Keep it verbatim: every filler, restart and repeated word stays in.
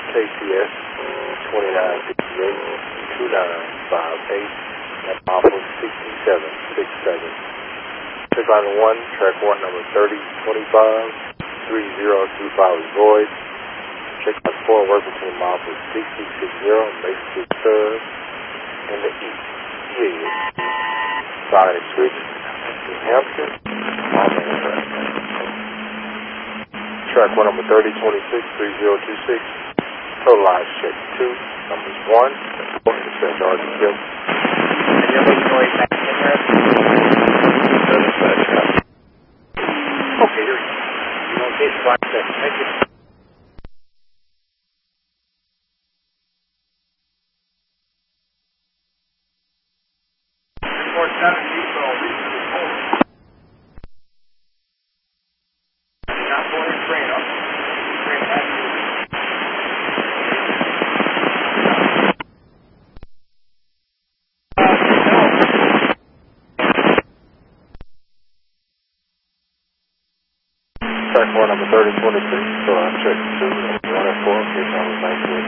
K C S twenty-nine fifty-eight, twenty-nine fifty-eight, at Alpha sixty-seven sixty-seven. Check line one, track one, number thirty twenty-five, three zero two five is void. Check line four, work between Alpha sixty sixty, basic third, and the east. Yeah. Sonic switch, New Hampton, Alpha track. Track one, number thirty twenty-six, three zero two six. Total lines check two, numbers one, four, dispatch R G Q. And you're making noise back in there? Okay, here we go. You won't take five seconds. Thank you. Report seven, Depot, reasonably cold. Not going in train up. Train has to. Track four, number thirty twenty-six, so I'm check two, one and four, case number nineteen.